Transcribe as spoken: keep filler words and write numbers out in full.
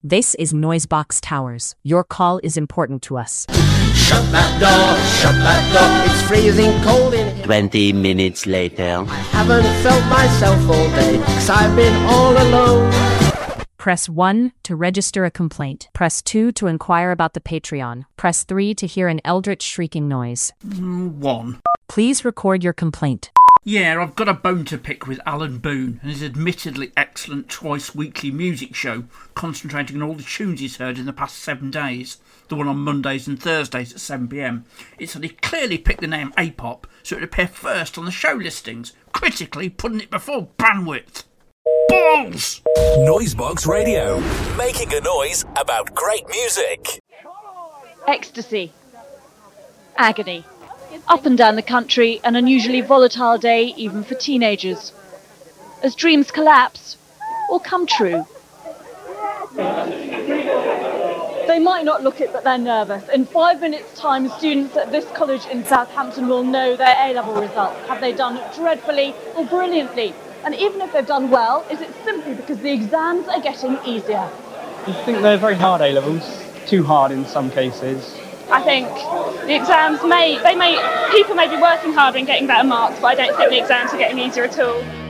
This is Noisebox Towers. Your call is important to us. Shut that door, shut that door, it's freezing cold in here. Twenty minutes later. I haven't felt myself all day, cause I've been all alone. Press one to register a complaint. Press two to inquire about the Patreon. Press three to hear an eldritch shrieking noise. Mm, one. Please record your complaint. Yeah, I've got a bone to pick with Alan Boone and his admittedly excellent twice-weekly music show, concentrating on all the tunes he's heard in the past seven days, the one on Mondays and Thursdays at seven p m. It's that he clearly picked the name A-pop so it would appear first on the show listings, critically putting it before bandwidth. Balls! Noisebox Radio, making a noise about great music. Ecstasy. Agony. Up and down the country, an unusually volatile day even for teenagers. As dreams collapse or come true. They might not look it, but they're nervous. In five minutes' time, students at this college in Southampton will know their A-level results. Have they done dreadfully or brilliantly? And even if they've done well, is it simply because the exams are getting easier? I think they're very hard A-levels, too hard in some cases. I think the exams may, they may, people may be working harder and getting better marks, but I don't think the exams are getting easier at all.